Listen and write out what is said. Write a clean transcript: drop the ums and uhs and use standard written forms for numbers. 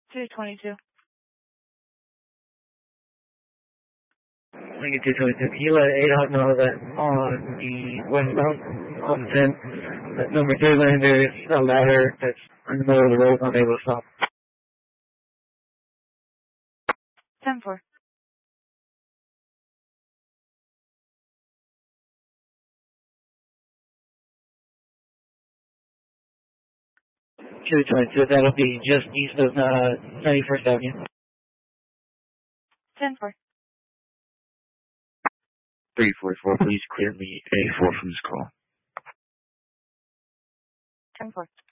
222. Lincoln 222. Can you let ADOT know that on the westbound on 10, that number 3 lane there is a ladder that's in the middle of the road, unable to stop? 10-4. That'll be just east of 91st Avenue. 10-4. 344, please clear me A4 from this call. 10-4.